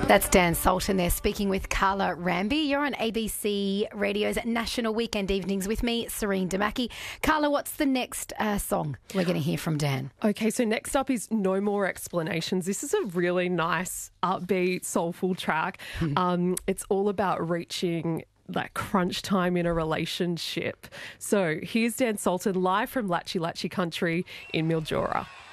That's Dan Sultan there speaking with Carla Ramby. You're on ABC Radio's National Weekend Evenings with me, Serene Damaki. Carla, what's the next song we're going to hear from Dan? Okay, so next up is No More Explanations. This is a really nice, upbeat, soulful track. It's all about reaching that crunch time in a relationship. So here's Dan Sultan live from Latchi Latchi Country in Mildura.